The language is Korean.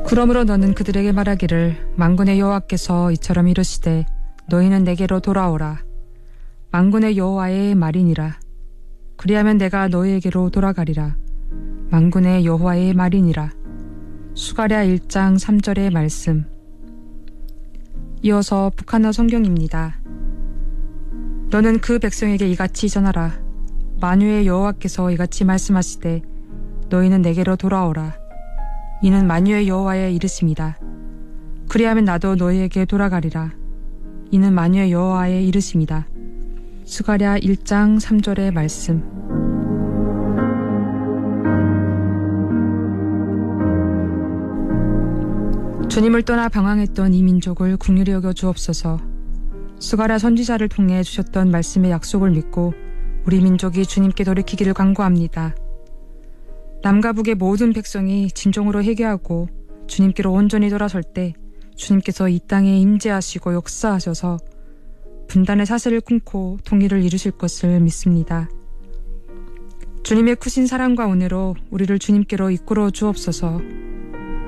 그러므로 너는 그들에게 말하기를 만군의 여호와께서 이처럼 이르시되 너희는 내게로 돌아오라. 만군의 여호와의 말이니라. 그리하면 내가 너희에게로 돌아가리라. 만군의 여호와의 말이니라. 수가랴 1장 3절의 말씀. 이어서 북한어 성경입니다. 너는 그 백성에게 이같이 전하라. 만유의 여호와께서 이같이 말씀하시되 너희는 내게로 돌아오라. 이는 만유의 여호와의 이르심이다. 그리하면 나도 너희에게 돌아가리라. 이는 만유의 여호와의 이르심이다. 수가랴 1장 3절의 말씀. 주님을 떠나 방황했던 이 민족을 긍휼히 여겨 주옵소서. 수가랴 선지자를 통해 주셨던 말씀의 약속을 믿고 우리 민족이 주님께 돌이키기를 간구합니다. 남과 북의 모든 백성이 진정으로 회개하고 주님께로 온전히 돌아설 때 주님께서 이 땅에 임재하시고 역사하셔서 분단의 사슬을 끊고 통일을 이루실 것을 믿습니다. 주님의 크신 사랑과 은혜로 우리를 주님께로 이끌어 주옵소서.